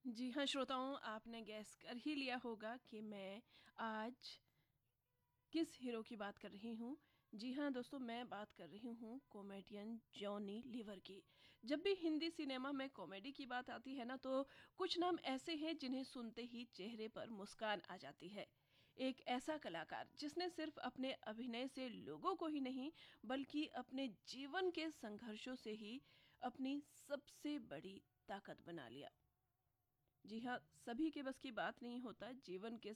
जी हाँ, श्रोताओं, आपने गैस कर ही लिया होगा कि मैं आज किस हीरो की बात कर रही हूँ। जी हाँ दोस्तों, मैं बात कर रही हूँ कॉमेडियन जॉनी लीवर की। जब भी हिंदी सिनेमा में कॉमेडी की बात आती है ना, तो कुछ नाम ऐसे हैं जिन्हें सुनते ही चेहरे पर मुस्कान आ जाती है। एक ऐसा कलाकार जिसने सिर्फ अपने अभिनय से लोगों को ही नहीं, बल्कि अपने जीवन के संघर्षों से ही अपनी सबसे बड़ी ताकत बना लिया। जी हाँ, सभी के बस की बात नहीं होता जीवन के